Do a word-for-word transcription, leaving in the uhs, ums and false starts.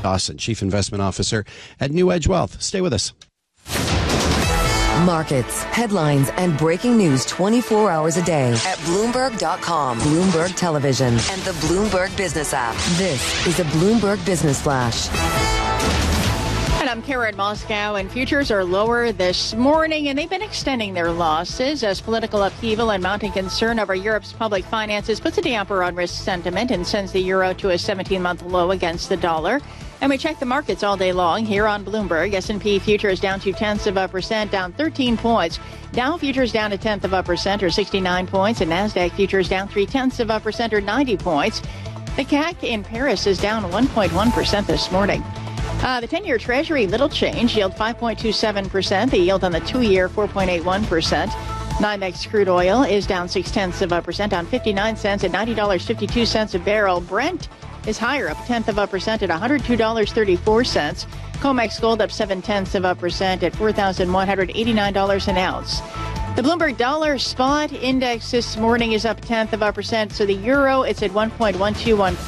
Dawson, Chief Investment Officer at New Edge Wealth. Stay with us. Markets, headlines, and breaking news twenty-four hours a day at Bloomberg dot com, Bloomberg Television, and the Bloomberg Business app. This is a Bloomberg Business Flash. And I'm Karen Moscow, and futures are lower this morning, and they've been extending their losses as political upheaval and mounting concern over Europe's public finances puts a damper on risk sentiment and sends the euro to a seventeen-month low against the dollar. And we check the markets all day long here on Bloomberg. S and P futures down two-tenths of a percent, down thirteen points. Dow futures down a tenth of a percent, or sixty-nine points. And NASDAQ futures down three-tenths of a percent, or ninety points. The C A C in Paris is down one point one percent this morning. Uh, the ten-year Treasury, little change, yield five point two seven percent. The yield on the two-year, four point eight one percent. NYMEX crude oil is down six-tenths of a percent, down fifty-nine cents at ninety dollars and fifty-two cents a barrel. Brent is higher, up a tenth of a percent at one hundred two dollars and thirty-four cents. COMEX gold up seven-tenths of a percent at four thousand one hundred eighty-nine dollars an ounce. The Bloomberg Dollar Spot Index this morning is up a tenth of a percent. So the euro, it's at one point one two one.